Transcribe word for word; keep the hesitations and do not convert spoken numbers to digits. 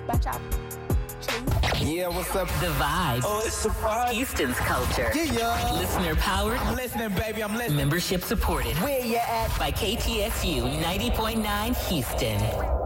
Watch out. Yeah, what's up? The Vibe. Oh, it's the vibe. Houston's culture. Yeah, yeah. Listener powered. I'm listening, baby. I'm listening. Membership supported. Where you at? By K T S U ninety point nine Houston.